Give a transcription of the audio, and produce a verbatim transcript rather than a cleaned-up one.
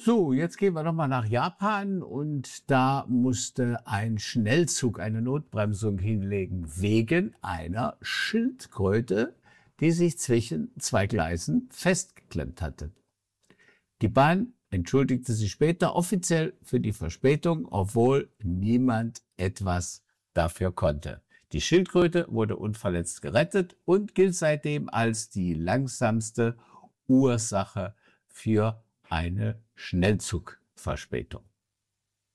So, jetzt gehen wir nochmal nach Japan und da musste ein Schnellzug eine Notbremsung hinlegen wegen einer Schildkröte, die sich zwischen zwei Gleisen festgeklemmt hatte. Die Bahn entschuldigte sich später offiziell für die Verspätung, obwohl niemand etwas dafür konnte. Die Schildkröte wurde unverletzt gerettet und gilt seitdem als die langsamste Ursache für eine Schnellzugverspätung.